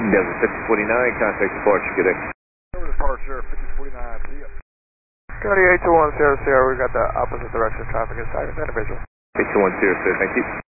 Delta 5049, contact departure, good day. Over departure, 5049, see ya. Scotty 82100, we got the opposite direction traffic inside of that visual. 82100, thank you.